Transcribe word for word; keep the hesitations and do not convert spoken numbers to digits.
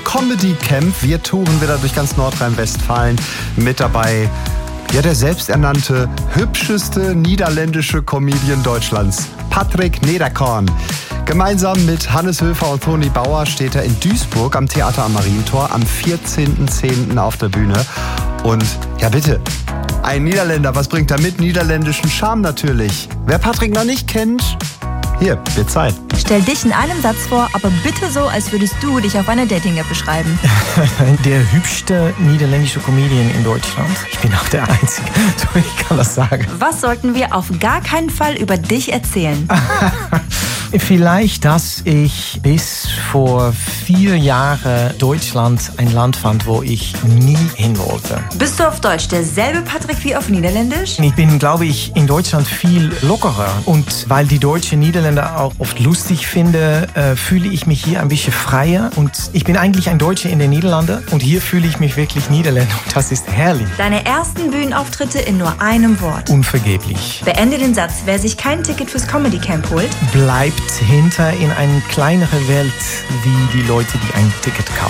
zum Comedy Camp. Wir touren wieder durch ganz Nordrhein-Westfalen. Mit dabei ja der selbsternannte hübscheste niederländische Comedian Deutschlands, Patrick Nederkorn. Gemeinsam mit Hannes Höfer und Toni Bauer steht er in Duisburg am Theater am Marientor am vierzehnten zehnten auf der Bühne. Und ja bitte, ein Niederländer, was bringt er mit? Niederländischen Charme natürlich. Wer Patrick noch nicht kennt, hier, wird Zeit. Stell dich in einem Satz vor, aber bitte so, als würdest du dich auf einer Dating-App beschreiben. Der hübschste niederländische Comedian in Deutschland. Ich bin auch der Einzige, so ich kann das sagen. Was sollten wir auf gar keinen Fall über dich erzählen? Vielleicht, dass ich bis vor vier Jahren Deutschland ein Land fand, wo ich nie hin wollte. Bist du auf Deutsch derselbe Patrick wie auf Niederländisch? Ich bin, glaube ich, in Deutschland viel lockerer. Und weil die deutschen Niederländer auch oft lustig finde, äh, fühle ich mich hier ein bisschen freier. Und ich bin eigentlich ein Deutscher in den Niederlanden. Und hier fühle ich mich wirklich Niederländer. Und das ist herrlich. Deine ersten Bühnenauftritte in nur einem Wort. Unvergeblich. Beende den Satz. Wer sich kein Ticket fürs Comedy Camp holt, bleibt hinter in eine kleinere Welt wie die Leute, die ein Ticket kaufen.